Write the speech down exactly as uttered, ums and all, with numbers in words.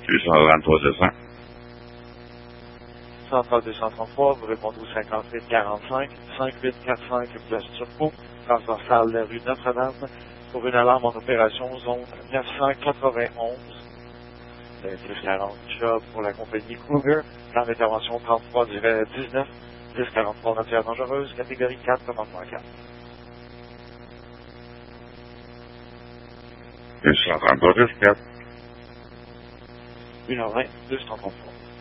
huit cent trente-trois deux cents. Centrale deux cent trente-trois, vous répondez au cinquante-huit quarante-cinq, cinquante-huit quarante-cinq, place Turcot, transversale de la rue Notre-Dame, pour une alarme en opération zone neuf cent quatre-vingt-onze. dix quarante job pour la compagnie Kruger, plan d'intervention trente-trois dix-neuf, dix quarante-trois matière dangereuse, catégorie quatre, commandement quatre. huit cent trente-trois dix-quatre. une heure vingt, deux cent trente-trois.